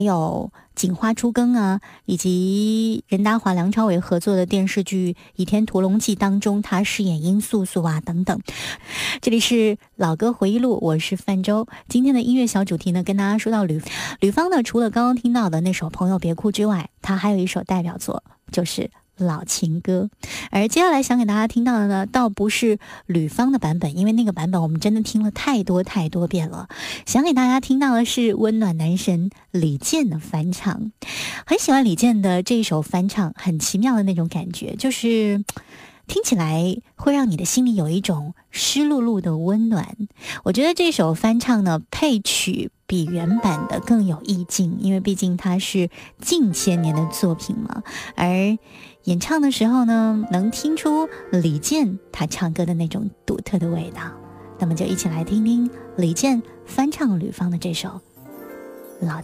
有锦花初更啊，以及任达华、梁朝伟合作的电视剧《倚天屠龙记》当中，他饰演殷素素啊等等。这里是老歌回忆录，我是范舟。今天的音乐小主题呢，跟大家说到吕方呢，除了刚刚听到的那首《朋友别哭》之外，他还有一首代表作，就是老情歌。而接下来想给大家听到的呢，倒不是吕方的版本，因为那个版本我们真的听了太多遍了。想给大家听到的是温暖男神李健的翻唱。很喜欢李健的这一首翻唱，很奇妙的那种感觉，就是听起来会让你的心里有一种湿漉漉的温暖。我觉得这首翻唱呢，配曲比原版的更有意境，因为毕竟它是近千年的作品嘛。而演唱的时候呢，能听出李健他唱歌的那种独特的味道。那么就一起来听听李健翻唱吕方的这首